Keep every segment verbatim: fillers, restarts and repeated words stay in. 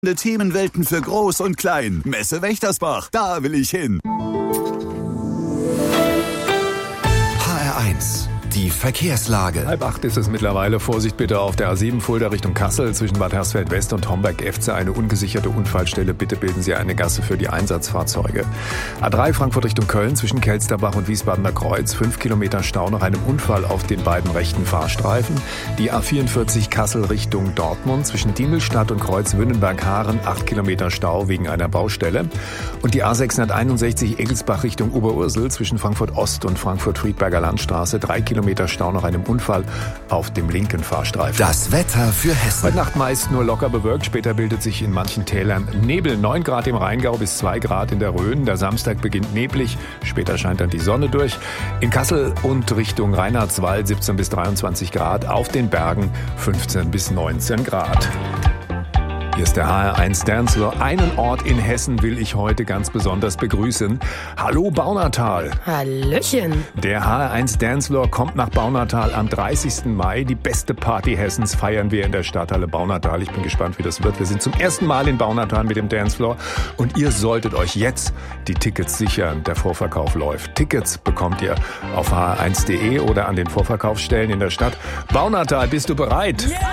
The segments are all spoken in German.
Themenwelten für Groß und Klein. Messe Wächtersbach, da will ich hin. H R eins, die Verkehrslage. Halb acht ist es mittlerweile. Vorsicht bitte auf der A sieben Fulda Richtung Kassel zwischen Bad Hersfeld West und Homberg-Efze. Eine ungesicherte Unfallstelle. Bitte bilden Sie eine Gasse für die Einsatzfahrzeuge. A drei Frankfurt Richtung Köln zwischen Kelsterbach und Wiesbadener Kreuz. Fünf Kilometer Stau nach einem Unfall auf den beiden rechten Fahrstreifen. Die A vierundvierzig Kassel Richtung Dortmund zwischen Diemelstadt und Kreuz Wünnenberg-Haaren. Acht Kilometer Stau wegen einer Baustelle. Und die A sechshunderteinundsechzig Egelsbach Richtung Oberursel zwischen Frankfurt Ost und Frankfurt-Friedberger Landstraße. Drei Kilometer Stau nach einem Unfall auf dem linken Fahrstreifen. Das Wetter für Hessen. Heute Nacht meist nur locker bewölkt. Später bildet sich in manchen Tälern Nebel. neun Grad im Rheingau bis zwei Grad in der Rhön. Der Samstag beginnt neblig. Später scheint dann die Sonne durch. In Kassel und Richtung Reinhardswald siebzehn bis dreiundzwanzig Grad. Auf den Bergen fünfzehn bis neunzehn Grad. Hier ist der H R eins Dancefloor. Einen Ort in Hessen will ich heute ganz besonders begrüßen. Hallo Baunatal. Hallöchen. Der H R eins Dancefloor kommt nach Baunatal am dreißigsten Mai. Die beste Party Hessens feiern wir in der Stadthalle Baunatal. Ich bin gespannt, wie das wird. Wir sind zum ersten Mal in Baunatal mit dem Dancefloor und ihr solltet euch jetzt die Tickets sichern. Der Vorverkauf läuft. Tickets bekommt ihr auf h r eins punkt d e oder an den Vorverkaufsstellen in der Stadt. Baunatal, bist du bereit? Yeah!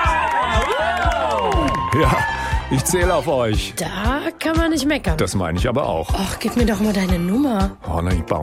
Ja, ich zähle auf euch. Da kann man nicht meckern. Das meine ich aber auch. Ach, gib mir doch mal deine Nummer. Oh nein,